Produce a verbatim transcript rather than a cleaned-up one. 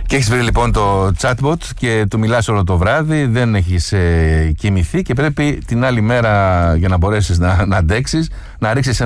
Και έχεις βρει λοιπόν το chatbot και του μιλάς όλο το βράδυ, δεν έχεις ε, κοιμηθεί και πρέπει την άλλη μέρα για να μπορέσεις να, να αντέξεις, να ρίξεις